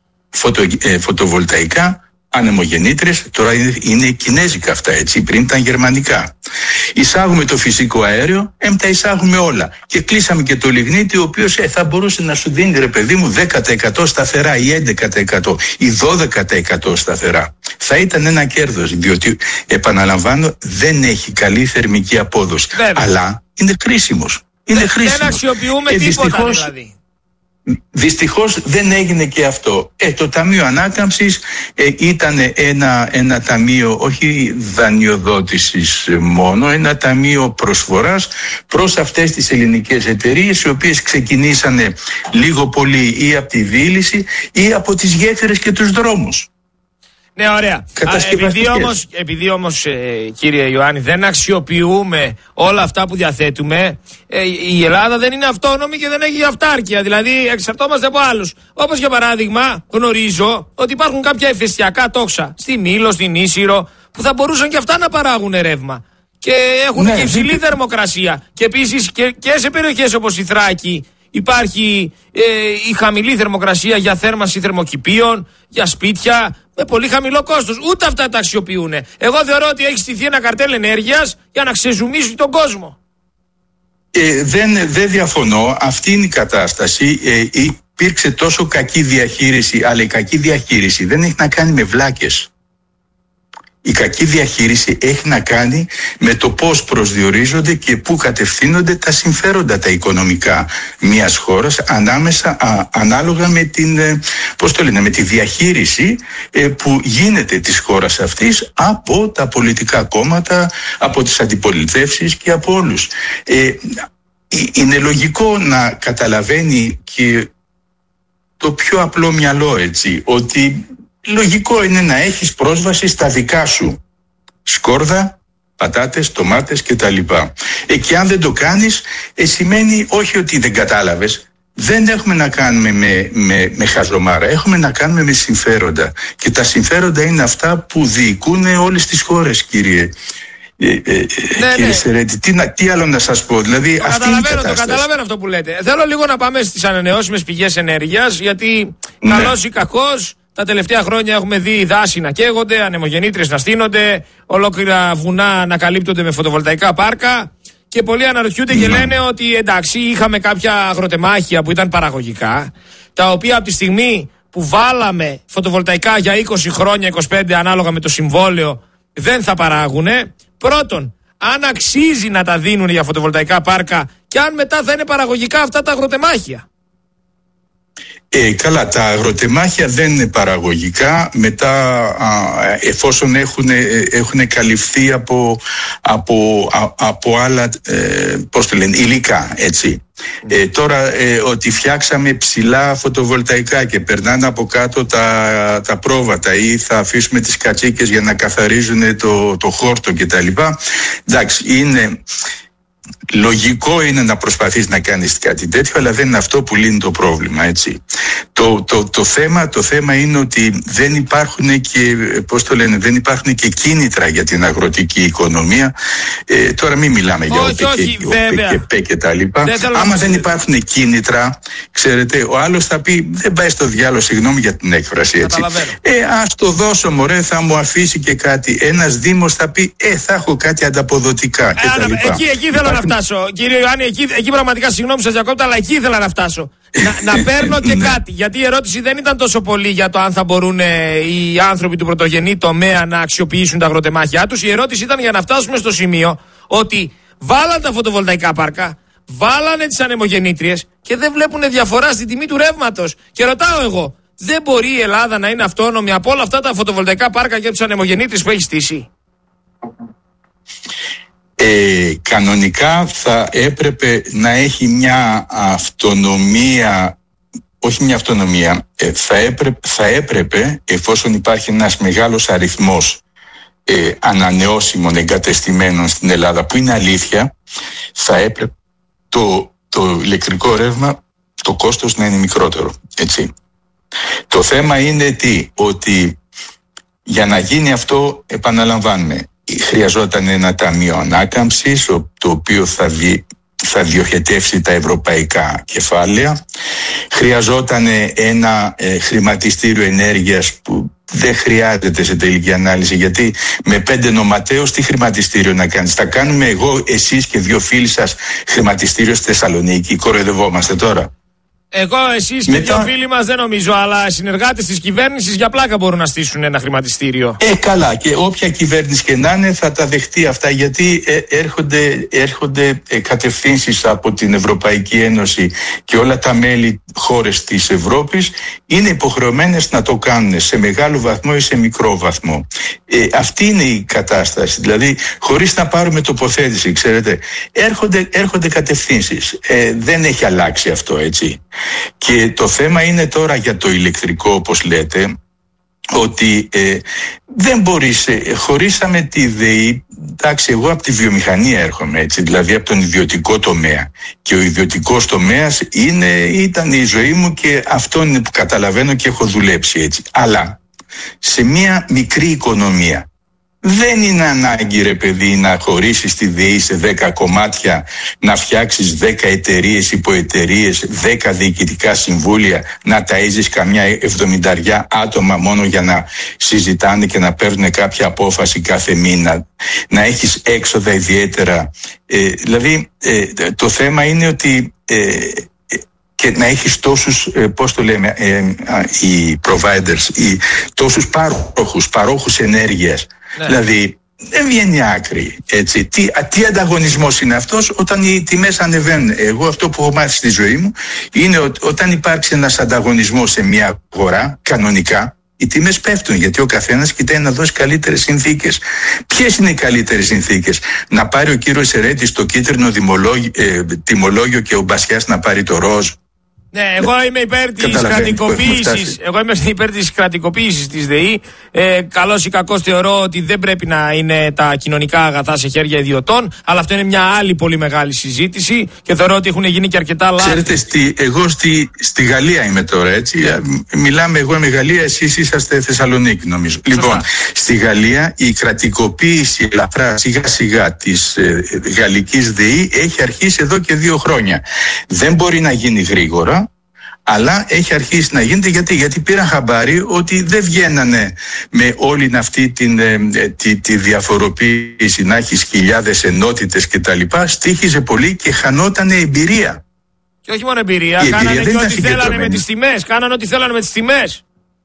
φωτοβολταϊκά, ανεμογεννήτρες, τώρα είναι κινέζικα αυτά, έτσι, πριν ήταν γερμανικά. Εισάγουμε το φυσικό αέριο, τα εισάγουμε όλα. Και κλείσαμε και το λιγνίτη, ο οποίος θα μπορούσε να σου δίνει, ρε παιδί μου, 10% σταθερά ή 11% ή 12% σταθερά. Θα ήταν ένα κέρδος, διότι, επαναλαμβάνω, δεν έχει καλή θερμική απόδοση. Βέβαια. Αλλά είναι χρήσιμος. Δεν αξιοποιούμε τίποτα, δηλαδή. Δυστυχώς δεν έγινε και αυτό. Το Ταμείο Ανάκαμψης ήταν ένα ταμείο όχι δανειοδότησης μόνο, ένα ταμείο προσφοράς προς αυτές τις ελληνικές εταιρείες, οι οποίες ξεκινήσανε λίγο πολύ ή από τη δίληση ή από τις γέφυρες και τους δρόμους. Ναι, ωραία. Επειδή όμως, κύριε Ιωάννη, δεν αξιοποιούμε όλα αυτά που διαθέτουμε, η Ελλάδα δεν είναι αυτόνομη και δεν έχει αυτάρκεια. Δηλαδή, εξαρτώμαστε από άλλους. Όπως για παράδειγμα, γνωρίζω ότι υπάρχουν κάποια ηφαιστειακά τόξα στη Μήλο, στην Ίσυρο, που θα μπορούσαν και αυτά να παράγουν ρεύμα. Και έχουν και υψηλή θερμοκρασία. Και επίσης και σε περιοχές όπως η Θράκη υπάρχει η χαμηλή θερμοκρασία για θέρμανση θερμοκηπίων, για σπίτια, με πολύ χαμηλό κόστος. Ούτε αυτά τα αξιοποιούν. Εγώ θεωρώ ότι έχει στηθεί ένα καρτέλ ενέργειας για να ξεζουμίσει τον κόσμο. Δεν διαφωνώ. Αυτή είναι η κατάσταση. Υπήρξε τόσο κακή διαχείριση, αλλά η κακή διαχείριση δεν έχει να κάνει με βλάκες. Η κακή διαχείριση έχει να κάνει με το πώς προσδιορίζονται και πού κατευθύνονται τα συμφέροντα τα οικονομικά μιας χώρας ανάλογα με με τη διαχείριση που γίνεται της χώρας αυτής από τα πολιτικά κόμματα, από τις αντιπολιτεύσεις και από όλους. Είναι λογικό να καταλαβαίνει και το πιο απλό μυαλό, έτσι, ότι λογικό είναι να έχεις πρόσβαση στα δικά σου σκόρδα, πατάτες, ντομάτες κτλ. Και αν δεν το κάνεις, σημαίνει όχι ότι δεν κατάλαβες. Δεν έχουμε να κάνουμε με χαζομάρα, έχουμε να κάνουμε με συμφέροντα. Και τα συμφέροντα είναι αυτά που διοικούν όλες τις χώρες, κύριε Σερέτη. Τι άλλο να σας πω, δηλαδή αυτή είναι η κατάσταση. Το καταλαβαίνω αυτό που λέτε. Θέλω λίγο να πάμε στις ανανεώσιμες πηγές ενέργειας, γιατί καλός ή κακός, τα τελευταία χρόνια έχουμε δει δάση να καίγονται, ανεμογεννήτριες να στείνονται, ολόκληρα βουνά να καλύπτονται με φωτοβολταϊκά πάρκα, και πολλοί αναρωτιούνται και λένε ότι εντάξει, είχαμε κάποια αγροτεμάχια που ήταν παραγωγικά, τα οποία από τη στιγμή που βάλαμε φωτοβολταϊκά για 20 χρόνια, 25 ανάλογα με το συμβόλαιο, δεν θα παράγουνε. Πρώτον, αν αξίζει να τα δίνουν για φωτοβολταϊκά πάρκα και αν μετά θα είναι παραγωγικά αυτά τα αγροτεμάχια. Καλά, τα αγροτεμάχια δεν είναι παραγωγικά μετά, εφόσον έχουν καλυφθεί από άλλα υλικά, έτσι. Τώρα ότι φτιάξαμε ψηλά φωτοβολταϊκά και περνάνε από κάτω τα πρόβατα ή θα αφήσουμε τις κατσίκες για να καθαρίζουν το χόρτο κτλ. Εντάξει, λογικό είναι να προσπαθείς να κάνεις κάτι τέτοιο, αλλά δεν είναι αυτό που λύνει το πρόβλημα, έτσι. Το θέμα είναι ότι δεν υπάρχουν και κίνητρα για την αγροτική οικονομία. Τώρα μην μιλάμε για ΟΠΕ και τα λοιπά. Άμα δεν υπάρχουν κίνητρα, ξέρετε, ο άλλος θα πει δεν πάει στο διάλογο, συγγνώμη για την έκφραση, έτσι. Ας το δώσω μωρέ, θα μου αφήσει και κάτι. Ένας δήμος θα πει θα έχω κάτι ανταποδοτικά κτλ. Εκεί θέλω να φτάσω, κύριε Ιωάννη, εκεί πραγματικά, συγγνώμη σας διακόπτω, αλλά εκεί ήθελα να φτάσω. Να παίρνω και κάτι, γιατί η ερώτηση δεν ήταν τόσο πολύ για το αν θα μπορούν οι άνθρωποι του πρωτογενή τομέα να αξιοποιήσουν τα αγροτεμάχια τους. Η ερώτηση ήταν για να φτάσουμε στο σημείο ότι βάλαν τα φωτοβολταϊκά πάρκα, βάλανε τις ανεμογεννήτριες και δεν βλέπουν διαφορά στην τιμή του ρεύματος. Και ρωτάω εγώ, δεν μπορεί η Ελλάδα να είναι αυτόνομη από όλα αυτά τα φωτοβολταϊκά πάρκα και τις ανεμογεννήτριες που έχει στήσει? Κανονικά θα έπρεπε να έχει μια αυτονομία, όχι μια αυτονομία, θα έπρεπε, εφόσον υπάρχει ένας μεγάλος αριθμός ανανεώσιμων εγκατεστημένων στην Ελλάδα, που είναι αλήθεια, θα έπρεπε το ηλεκτρικό ρεύμα, το κόστος να είναι μικρότερο, έτσι. Το θέμα είναι ότι για να γίνει αυτό, επαναλαμβάνουμε, χρειαζόταν ένα ταμείο ανάκαμψης, το οποίο θα διοχετεύσει τα ευρωπαϊκά κεφάλαια. Χρειαζόταν ένα χρηματιστήριο ενέργειας που δεν χρειάζεται σε τελική ανάλυση, γιατί με 5 νοματέους τι χρηματιστήριο να κάνεις? Θα κάνουμε εγώ, εσείς και 2 φίλοι σας χρηματιστήριο στη Θεσσαλονίκη? Κοροϊδευόμαστε τώρα? Εγώ, εσείς και 2 φίλοι μας δεν νομίζω, αλλά συνεργάτες της κυβέρνησης για πλάκα μπορούν να στήσουν ένα χρηματιστήριο. Καλά, και όποια κυβέρνηση και να είναι θα τα δεχτεί αυτά, γιατί έρχονται κατευθύνσεις από την Ευρωπαϊκή Ένωση και όλα τα μέλη χώρες της Ευρώπης είναι υποχρεωμένες να το κάνουν σε μεγάλο βαθμό ή σε μικρό βαθμό. Αυτή είναι η κατάσταση, δηλαδή χωρίς να πάρουμε τοποθέτηση, ξέρετε, έρχονται κατευθύνσεις. Δεν έχει αλλάξει αυτό, έτσι. Και το θέμα είναι τώρα για το ηλεκτρικό, όπως λέτε, ότι δεν μπορείς, χωρίσαμε τη ΔΕΗ. Εντάξει, εγώ από τη βιομηχανία έρχομαι, έτσι, δηλαδή από τον ιδιωτικό τομέα, και ο ιδιωτικός τομέας ήταν η ζωή μου και αυτό είναι που καταλαβαίνω και έχω δουλέψει, έτσι. Αλλά σε μια μικρή οικονομία δεν είναι ανάγκη, ρε παιδί, να χωρίσεις τη ΔΕΗ σε 10 κομμάτια, να φτιάξεις 10 εταιρείες, υποεταιρείες, 10 διοικητικά συμβούλια, να ταΐζεις καμιά 70 άτομα μόνο για να συζητάνε και να παίρνουν κάποια απόφαση κάθε μήνα, να έχεις έξοδα ιδιαίτερα. Δηλαδή το θέμα είναι ότι και να έχεις τόσους, πώς το λέμε, οι providers, τόσους παρόχους ενέργειας. Ναι. Δηλαδή δεν βγαίνει άκρη, έτσι. Τι ανταγωνισμός είναι αυτός όταν οι τιμές ανεβαίνουν? Εγώ αυτό που έχω μάθει στη ζωή μου είναι ότι όταν υπάρξει ένας ανταγωνισμός σε μια αγορά, κανονικά οι τιμές πέφτουν, γιατί ο καθένας κοιτάει να δώσει καλύτερες συνθήκες. Ποιες είναι οι καλύτερες συνθήκες? Να πάρει ο κύριος Ερέτης το κίτρινο τιμολόγιο και ο Μπασιάς να πάρει το ροζ? Ναι, εγώ είμαι υπέρ της κρατικοποίησης. Εγώ είμαι υπέρ της κρατικοποίησης της ΔΕΗ. Καλώς ή κακώς θεωρώ ότι δεν πρέπει να είναι τα κοινωνικά αγαθά σε χέρια ιδιωτών, αλλά αυτό είναι μια άλλη πολύ μεγάλη συζήτηση και θεωρώ ότι έχουν γίνει και αρκετά λάθη. Ξέρετε, εγώ στη Γαλλία είμαι τώρα, έτσι. Μιλάμε, εγώ είμαι Γαλλία, εσείς είσαστε Θεσσαλονίκη, νομίζω. Σωστά. Λοιπόν, στη Γαλλία η κρατικοποίηση ελαφρά σιγά σιγά της γαλλικής ΔΕΗ έχει αρχίσει εδώ και 2 χρόνια. Δεν μπορεί να γίνει γρήγορα, αλλά έχει αρχίσει να γίνεται. Γιατί πήραν χαμπάρι ότι δεν βγαίνανε με όλη αυτή τη διαφοροποίηση, να έχεις χιλιάδες ενότητες κτλ. Στοίχιζε πολύ και χανότανε εμπειρία. Και όχι μόνο εμπειρία, κάνανε και ό,τι θέλανε με τις τιμές. Κάνανε ό,τι θέλανε με τις τιμές.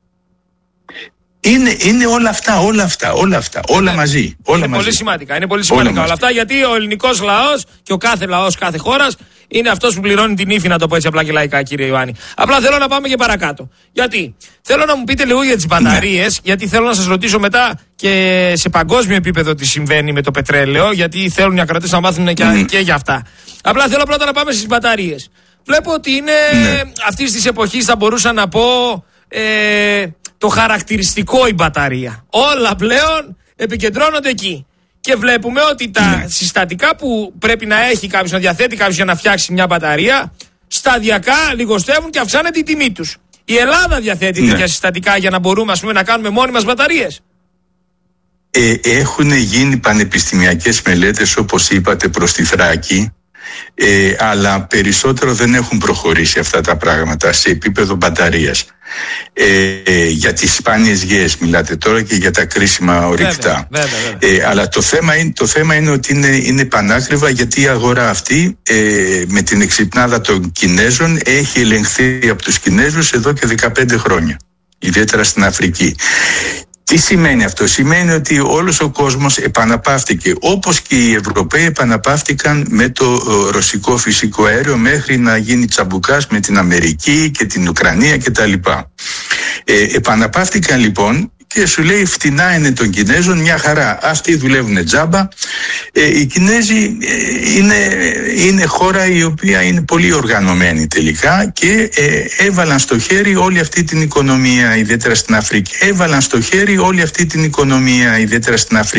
Είναι όλα αυτά, όλα μαζί. Είναι πολύ σημαντικά όλα αυτά, γιατί ο ελληνικός λαός και ο κάθε λαός κάθε χώρας είναι αυτός που πληρώνει την ύφη, να το πω έτσι απλά και λαϊκά, κύριε Ιωάννη. Απλά θέλω να πάμε και παρακάτω. Γιατί θέλω να μου πείτε λίγο για τις μπαταρίες, γιατί θέλω να σας ρωτήσω μετά και σε παγκόσμιο επίπεδο τι συμβαίνει με το πετρέλαιο, γιατί θέλουν οι ακροατές να μάθουν και για αυτά. Απλά θέλω πρώτα να πάμε στις μπαταρίες. Βλέπω ότι είναι αυτής της εποχής, θα μπορούσα να πω, το χαρακτηριστικό η μπαταρία. Όλα πλέον επικεντρώνονται εκεί. Και βλέπουμε ότι τα συστατικά που πρέπει να έχει κάποιος, να διαθέτει κάποιος για να φτιάξει μια μπαταρία, σταδιακά λιγοστεύουν και αυξάνεται η τιμή τους. Η Ελλάδα διαθέτει τέτοια συστατικά για να μπορούμε, ας πούμε, να κάνουμε μόνοι μας μπαταρίες. Έχουν γίνει πανεπιστημιακές μελέτες, όπως είπατε, προς τη Θράκη, αλλά περισσότερο δεν έχουν προχωρήσει αυτά τα πράγματα σε επίπεδο μπαταρίας. Για τις σπάνιες γέες μιλάτε τώρα και για τα κρίσιμα ορυκτά. Αλλά το θέμα είναι ότι είναι πανάκριβα, γιατί η αγορά αυτή με την εξυπνάδα των Κινέζων έχει ελεγχθεί από τους Κινέζους εδώ και 15 χρόνια, ιδιαίτερα στην Αφρική. Τι σημαίνει αυτό? Σημαίνει ότι όλος ο κόσμος επαναπαύτηκε, όπως και οι Ευρωπαίοι επαναπαύτηκαν με το ρωσικό φυσικό αέριο, μέχρι να γίνει τσαμπουκάς με την Αμερική και την Ουκρανία κτλ. Επαναπαύτηκαν λοιπόν και σου λέει φτηνά είναι των Κινέζων, μια χαρά. Αυτοί δουλεύουν τζάμπα. Οι Κινέζοι είναι χώρα η οποία είναι πολύ οργανωμένη τελικά και έβαλαν στο χέρι όλη αυτή την οικονομία, ιδιαίτερα στην Αφρική.